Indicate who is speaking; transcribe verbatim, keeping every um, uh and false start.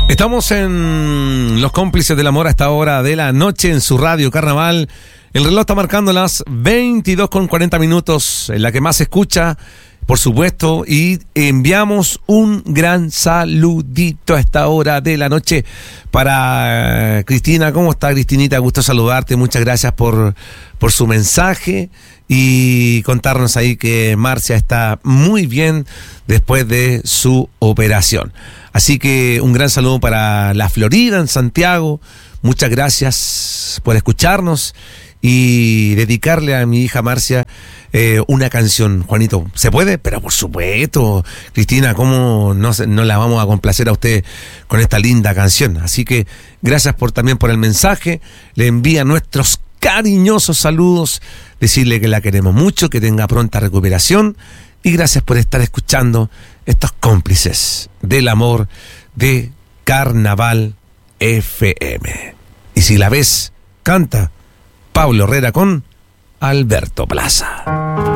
Speaker 1: Estamos en Los Cómplices del Amor a esta hora de la noche en su radio Carnaval. El reloj está marcando las veintidós con cuarenta minutos, en la que más se escucha, por supuesto, y enviamos un gran saludito a esta hora de la noche para Cristina. ¿Cómo está, Cristinita? Gusto saludarte, muchas gracias por, por su mensaje y contarnos ahí que Marcia está muy bien después de su operación. Así que un gran saludo para la Florida, en Santiago. Muchas gracias por escucharnos y dedicarle a mi hija Marcia eh, una canción. Juanito, ¿se puede? Pero por supuesto, Cristina, ¿cómo no, no la vamos a complacer a usted con esta linda canción? Así que gracias por también por el mensaje. Le envía nuestros cariñosos saludos, decirle que la queremos mucho, que tenga pronta recuperación y gracias por estar escuchando estos Cómplices del Amor de Carnaval F M. Y si la ves, canta Pablo Herrera con Alberto Plaza.